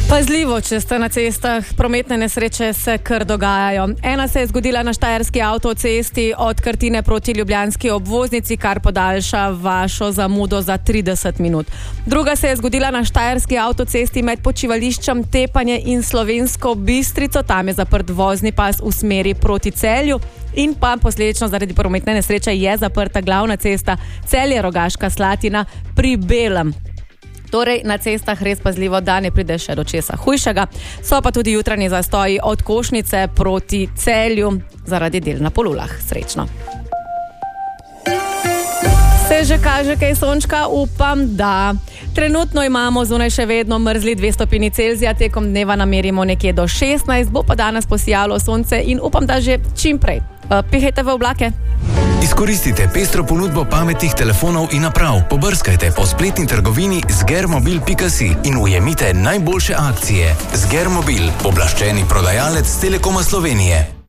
Pazljivo, če ste na cestah, prometne nesreče se kar dogajajo. Ena se je zgodila na štajerski avtocesti od Krtine proti ljubljanski obvoznici, kar podaljša vašo zamudo za 30 minut. Druga se je zgodila na štajerski avtocesti med počivališčem Tepanje in Slovensko Bistrico, tam je zaprt vozni pas v smeri proti Celju. In pa posledično zaradi prometne nesreče je zaprta glavna cesta Celje-Rogaška Slatina pri Belem. Torej, na cestah res pazljivo, da ne pride še do česa hujšega. So pa tudi jutranji zastoji od Košnice proti Celju zaradi del na Polulah. Srečno. Se že kaže kaj sončka? Upam, da. Trenutno imamo zunaj še vedno mrzli 2 stopinji Celzija, tekom dneva namerimo nekje do 16, bo pa danes posijalo sonce in upam, da že čim prej. Pihajte v oblake. Izkoristite pestro ponudbo pametnih telefonov in naprav. Pobrskajte po spletni trgovini zgermobil.si in ujemite najboljše akcije. Zgermobil, pooblaščeni prodajalec Telekoma Slovenije.